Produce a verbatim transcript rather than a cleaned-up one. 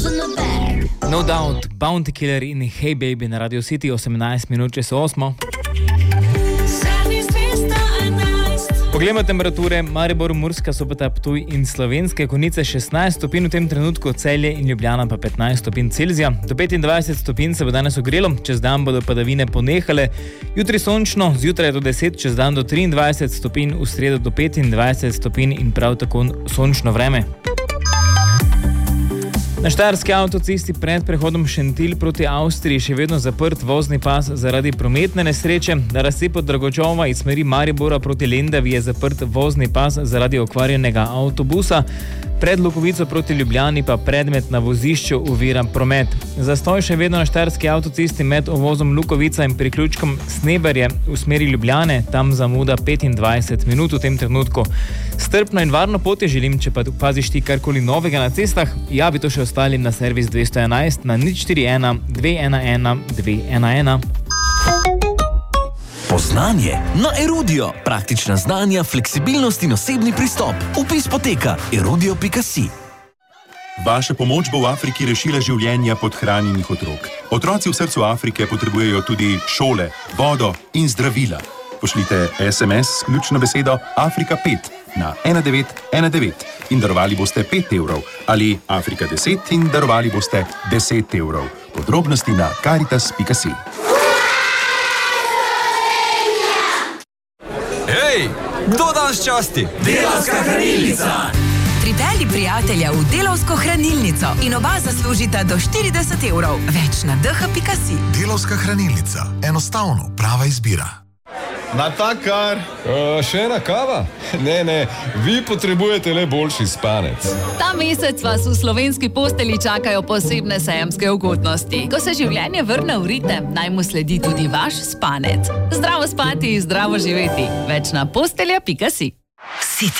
No Doubt, Bounty Killer in Hey Baby na Radio City, osemnajst minut čez osmo. Poglejmo temperature. Maribor, Murska Sobota, Ptuj in Slovenske Konjice šestnajst stopinj v tem trenutku, Celje in Ljubljana pa petnajst stopinj Celzija. Do petindvajset stopinj se bo danes ogrelo, čez dan bodo padavine ponehale. Jutri sončno, zjutraj do deset, čez dan do triindvajset stopinj, v sredo do petindvajset stopinj in prav tako sončno vreme. Na štajerski avtocesti pred prehodom Šentilj proti Avstriji še vedno zaprt vozni pas zaradi prometne nesreče. Na razcepu Dragočova iz smeri Maribora proti Lendavi je zaprt vozni pas zaradi okvarjenega avtobusa. Pred Lukovico proti Ljubljani pa predmet na vozišču ovira promet. Zastoj še vedno na štajerski avtocesti med ovozom Lukovica in priključkom Sneberje v smeri Ljubljane, tam zamuda petindvajset minut v tem trenutku. Strpno in varno pot želim, če pa paziš ti karkoli novega na cestah, javi to še ostalim na servis dvesto enajst na nič štiri ena dve ena ena dve ena ena. Poznanje na Erudio. Praktična znanja, fleksibilnost in osebni pristop. Vpis poteka erudio pika si. Vaša pomoč bo v Afriki rešila življenja podhranjenih otrok. Otroci v srcu Afrike potrebujejo tudi šole, vodo in zdravila. Pošljite es em es s ključno besedo Afrika pet na ena devet ena devet in darovali boste pet evrov ali Afrika deset in darovali boste deset evrov. Podrobnosti na karitas pika si. Hej, kdo danes časti? Delavska hranilnica! Pripelji prijatelja v Delavsko hranilnico in oba zaslužita do štirideset evrov. Več na d h pika si. Delavska hranilnica. Enostavno, prava izbira. Natakar! Uh, še ena kava? Ne, ne, vi potrebujete le boljši spanec. Ta mesec vas v slovenski posteli čakajo posebne sejemske ugodnosti. Ko se življenje vrne v ritem, naj mu sledi tudi vaš spanec. Zdravo spati, zdravo živeti. Več na postelja pika si. City.